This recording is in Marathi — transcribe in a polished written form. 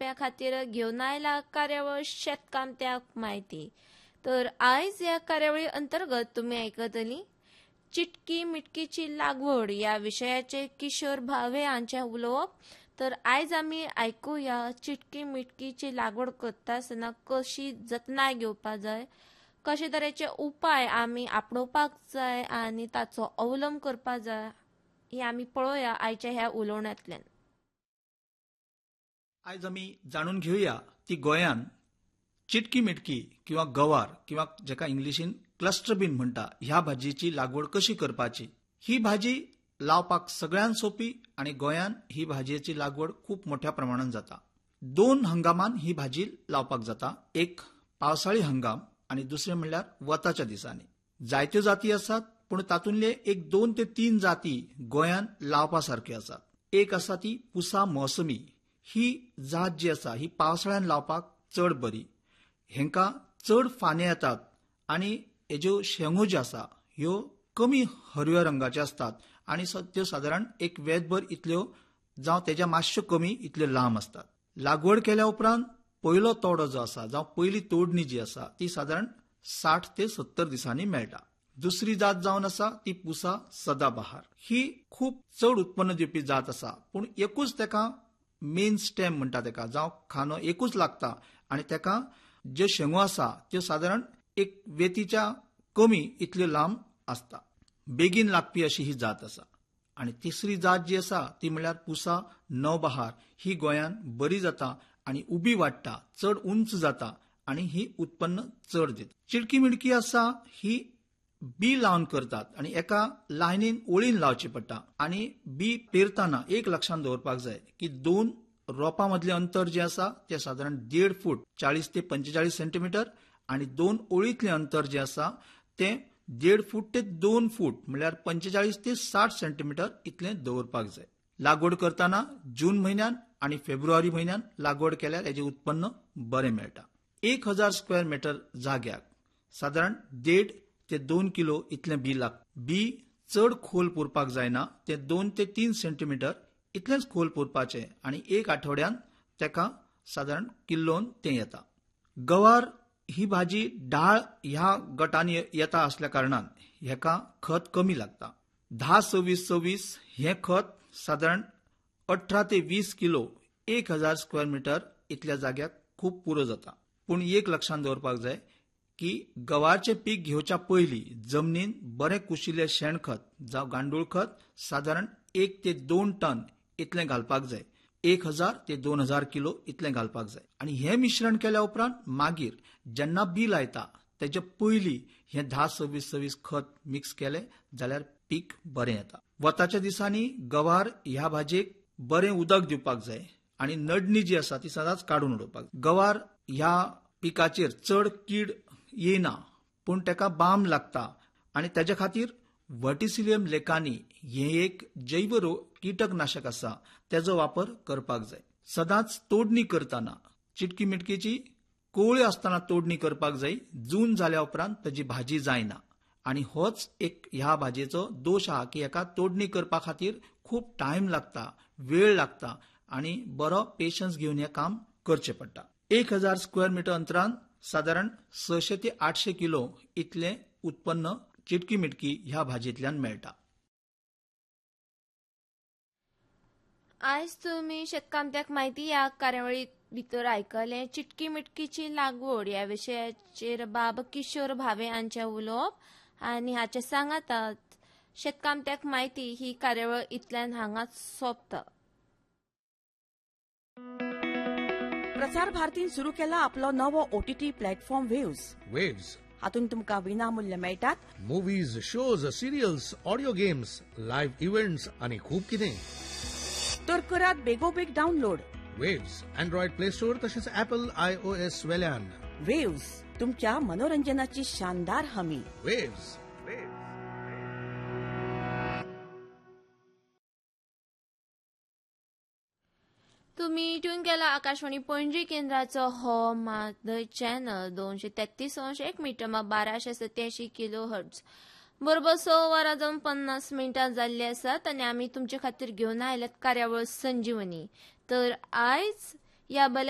करप्या खातीर घेवन आयला कार्यावळ शेतकामत्याक म्हायती. तर आयज ह्या कार्यावळी अंतर्गत तुमी आयकतली चिटकी मिटकीची लागवड या विशयाचेर किशोर भावे हांचें उलोवप. तर आयज आमी आयकुया चिटकी मिटकीची लागवड करता आसतना कशी जतनाय घेवपाक जाय, कशे तरेचे उपाय आमी आपणोवपाक जाय आनी ताचो अवलंब करपाक जाय हे आमी पळोवया आयच्या ह्या उलोवण्यांतल्यान. आयज आमी जाणून घेवया ती गोंयान चिटकी मिटकी किंवा गवार किंवा जेका इंग्लिशीन क्लस्टर बीन म्हणटा ह्या भाजयेची लागवड कशी करपाची. ही भाजी लावपाक सगळ्यात सोपी आणि गोंयान ही भाजयेची लागवड खूप मोठ्या प्रमाणात जाता. 2 हंगामान ही भाजी लावपाक जाता. एक पावसाळी हंगाम आणि दुसरे म्हणल्यार वताच्या दिसांनी. जायत्यो जाती आसात पूण तातूंतले एक 2 ते 3 जाती गोंयान लावपासारक्यो आसात. एक आसा ती पुसा मोसमी. ही जात जी आसा ही पावसाळ्यान लावपाक चड बरी. हेंका चड फाने येतात आणि हेज्यो शेंगो ज्यो आसा ह्यो कमी हरव्या रंगाच्यो असतात आणि त्यो सादारण एक वेदभर इतल्यो जावं तेज्या मातश्यो कमी इतल्यो लांब असतात. लागवड केल्या उपरांत पयलो तोडो जो आसा जावं पयली तोडणी जी आसा ती सादारण 60 ते 70 दिसांनी मेळटा. दुसरी जात जावन आसा ती पुसा सदाबहार. ही खूप चड उत्पन्न दिवपी जात आसा पूण एकूच तेका मेन स्टेम म्हणटा तेका जावं खानो एकूच लागता आणि तेका ज्यो शेंगो आसा त्यो सादारण एक वेतीच्या कमी इतल्यो लांब आसता. बेगीन लागपी अशी ही जात आसा. आणि तिसरी जात जी आसा ती म्हणल्यार पुसा नवबहार. ही गोंयान बरी जाता आणि उबी वाडटा, चड उंच जाता आणि ही उत्पन्न चड दिता. चिटकी मिटकी आसा ही बी लावन करतात आणि एका लायनीन ओळीन लावची पडटा आणि बी पेरताना एक लक्षात दवरपाक जाय की 2 रोपां मदले अंतर जे आसा ते सादारण 1.5 फूट 40 ते 45 सेंटीमीटर आणि 2 ओळीतले अंतर जे आसा ते 1.5 फूट ते 2 फूट म्हणल्यार 45 ते 60 सेंटीमीटर इतले दवरपाक जाय. लागवड करताना जून म्हयन्यान आणि फेब्रुवारी म्हयन्यान लागवड केल्यार हेजे उत्पन्न बरें मेळटा. 1000 स्क्वेअर मीटर जाग्याक सादारण 1.5 ते 2 किलो इतलें बी लागता. बी चड खोल पुरपाक जायना. ते 2 ते 3 सेंटीमीटर इतलेंच खोल पुरपाचें आणि एक आठवड्यान तेका सादारण किल्लोन तें येता. गवार ही भाजी डाळ ह्या गटांनी येता असल्या कारणान हेका खत कमी लागता. 10-26-26 हे खत सादारण 18 ते 20 किलो 1000 स्क्वेअर मीटर इतल्या जाग्याक खूप पुरो जाता. पूण एक लक्षात दवरपाक जाय की गवारचे पीक घेवच्या पयलीं जमनीन बरें कुशिल्लें शेणखत जावं गांडूळ खत सादारण 1 ते 2 टन इतलें घालपाक जाय. 1000 ते 2000 किलो इतलें घालपाक जाय. आणि हे मिश्रण केल्या उपरांत मागीर जेन्ना बी लायता तेच्या पयलीं हे 10-26-26 खत मिक्स केलें जाल्यार पीक बरें येता. वताच्या दिसांनी गवार ह्या भाजयेक बरें उदक दिवपाक जाय आणि नडणी जी आसा ती सदांच काडून उडोवपाक. गवार ह्या पिकाचेर चड कीड येयना पूण तेका बाम लागता आणि तेच्या खातीर वर्टिसिलियम लेकानी हे एक जैव कीटकनाशक आसा तेजो वापर करपाक जाय. सदांच तोडणी करताना चिटकी मिटकीची कोवळ्यो आसतना तोडणी करपाक जाय. जून जाल्या उपरांत ताजी भाजी जायना आणि होच एक ह्या भाजयेचो दोश आहा की हेका तोडणी करपा खातीर खूप टायम लागता, वेळ लागता आणि बरो पेशन्स घेवन हें काम करचें पडटा. 1000 स्क्वेअर मीटर अंतरान सादारण 600 ते 800 किलो इतलें उत्पन्न चिटकी मिटकी ह्या भाजयेंतल्यान मेळटा. आयज तुमी शेतकामत्याक म्हायती ह्या कार्यावळी भितर आयकले चिटकी मिटकीची लागवड ह्या विशयाचेर बाब किशोर भावे हांचें उलोवप आनी हाचे सांगातात शेतकामत्याक म्हायती ही कार्यावळ इतल्यान हांगाच सोंपता. प्रसार भारतीन सुरू केला आपलो नवो OTT प्लॅटफॉर्म वेव्स. हातून तुमकां विनामूल्य मेळटात movies, shows, serials, audio games, live events आणि खूप कितें. तर करात बेगोबेग download. Waves Android play store तसेच ऍपल iOS वेल्यान. वेव्स तुमच्या मनोरंजनाची शानदार हमी. वेव्स. तुम्ही ट्यून केला आकाशवाणी पणजी केंद्राचो हो मादय चॅनल 233.1 मीटर 1287 किलो हर्ट्ज. बरोबर 6:50 जाल्ली आसात आनी आमी तुमचे खातीर घेवन आयल्यात कार्यावळ संजीवनी. तर आयज या